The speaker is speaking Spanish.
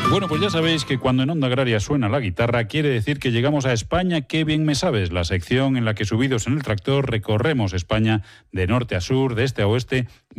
Bueno, pues ya sabéis que cuando en Onda Agraria suena la guitarra, quiere decir que llegamos a España, qué bien me sabes, la sección en la que subidos en el tractor recorremos España de norte a sur, de este a oeste,